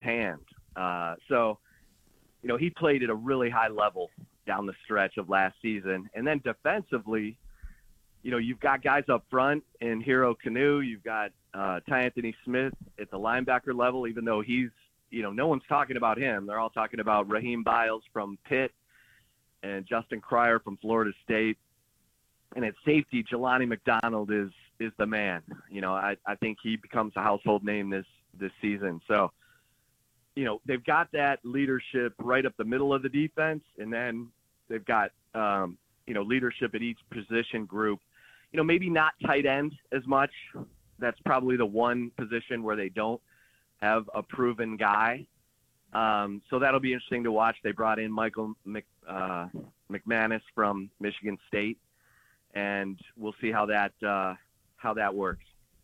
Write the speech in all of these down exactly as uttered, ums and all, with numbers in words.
hand. Uh, so, you know, he played at a really high level down the stretch of last season. And then defensively, you know, you've got guys up front in Hero Canoe. You've got uh, Ty Anthony Smith at the linebacker level, even though he's, you know, no one's talking about him. They're all talking about Raheem Biles from Pitt and Justin Cryer from Florida State. And at safety, Jelani McDonald is is the man. You know, I, I think he becomes a household name this, this season. So, you know, they've got that leadership right up the middle of the defense, and then they've got, um, you know, leadership at each position group. You know, maybe not tight end as much. That's probably the one position where they don't have a proven guy. Um, so that'll be interesting to watch. They brought in Michael Mc, uh, McManus from Michigan State, and we'll see how that uh, how that works.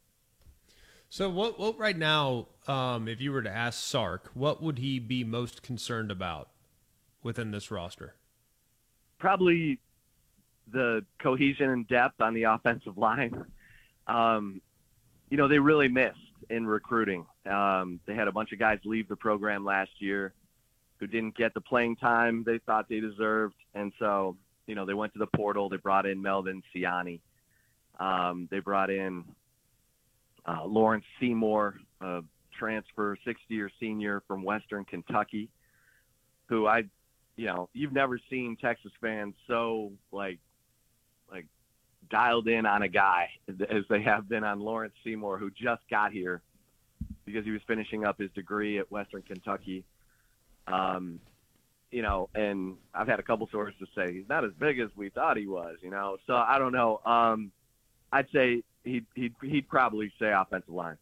So what, what right now, um, if you were to ask Sark, what would he be most concerned about within this roster? Probably the cohesion and depth on the offensive line. Um, you know, they really missed in recruiting. Um, they had a bunch of guys leave the program last year who didn't get the playing time they thought they deserved. And so, you know, they went to the portal. They brought in Melvin Siani. Um, they brought in uh, Lawrence Seymour, a transfer, sixth-year senior from Western Kentucky, who I, you know, you've never seen Texas fans so, like, like dialed in on a guy as they have been on Lawrence Seymour, who just got here because he was finishing up his degree at Western Kentucky. Um, you know, and I've had a couple sources say he's not as big as we thought he was, you know. So I don't know. Um, I'd say he'd, he'd, he'd probably say offensive line.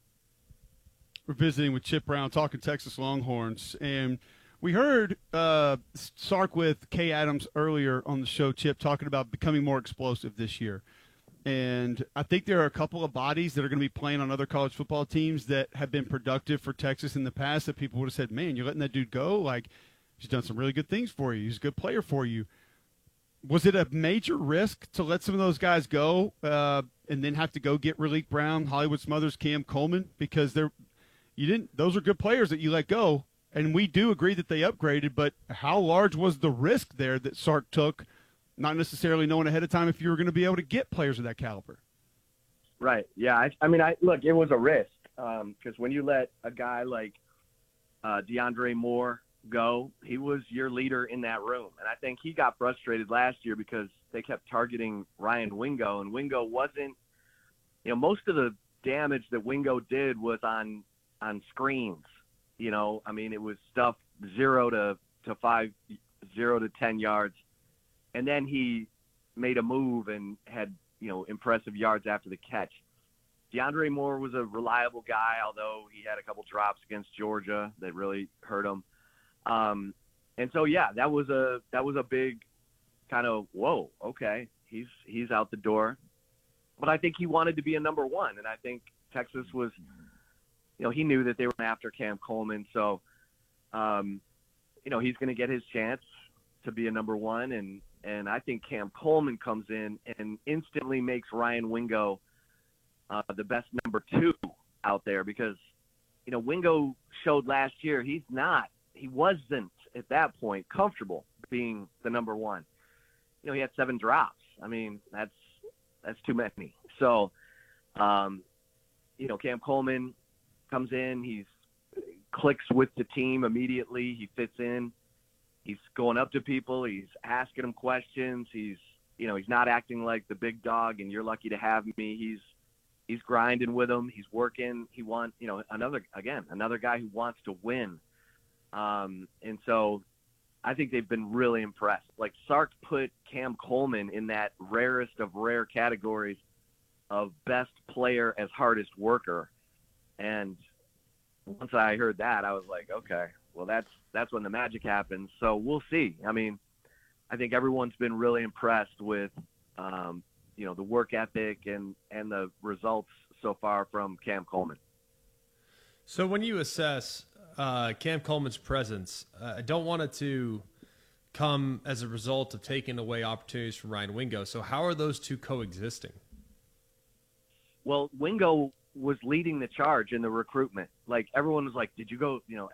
We're visiting with Chip Brown, talking Texas Longhorns, and we heard uh, Sark with Kay Adams earlier on the show, Chip, talking about becoming more explosive this year. And I think there are a couple of bodies that are going to be playing on other college football teams that have been productive for Texas in the past that people would have said, man, you're letting that dude go? Like, he's done some really good things for you. He's a good player for you. Was it a major risk to let some of those guys go uh, and then have to go get Raleek Brown, Hollywood Smothers, Cam Coleman? Because they're you didn't; those are good players that you let go. And we do agree that they upgraded, but how large was the risk there that Sark took, not necessarily knowing ahead of time if you were going to be able to get players of that caliber? Right. Yeah. I, I mean, I look, it was a risk because um, when you let a guy like uh, DeAndre Moore go, he was your leader in that room. And I think he got frustrated last year because they kept targeting Ryan Wingo, and Wingo wasn't, you know, most of the damage that Wingo did was on, on screens. You know, I mean, it was stuff zero to, to five, zero to ten yards. And then he made a move and had, you know, impressive yards after the catch. DeAndre Moore was a reliable guy, although he had a couple drops against Georgia that really hurt him. Um, and so, yeah, that was a, that was a big kind of, whoa, okay, he's, he's out the door. But I think he wanted to be a number one. And I think Texas was, you know, he knew that they were after Cam Coleman. So, um, you know, he's going to get his chance to be a number one. And, and I think Cam Coleman comes in and instantly makes Ryan Wingo uh, the best number two out there because, you know, Wingo showed last year he's not, he wasn't at that point comfortable being the number one. You know, he had seven drops. I mean, that's, that's too many. So, um, you know, Cam Coleman comes in, he's clicks with the team immediately. He fits in. He's going up to people. He's asking them questions. He's, you know, he's not acting like the big dog and you're lucky to have me. He's, he's grinding with them. He's working. He wants, you know, another, again, another guy who wants to win. Um, and so I think they've been really impressed. Like Sark put Cam Coleman in that rarest of rare categories of best player as hardest worker. And once I heard that, I was like, okay, well, that's that's when the magic happens. So we'll see. I mean, I think everyone's been really impressed with, um, you know, the work ethic and, and the results so far from Cam Coleman. So when you assess uh, Cam Coleman's presence, uh, I don't want it to come as a result of taking away opportunities from Ryan Wingo. So how are those two coexisting? Well, Wingo was leading the charge in the recruitment. Like everyone was like, did you go, you know,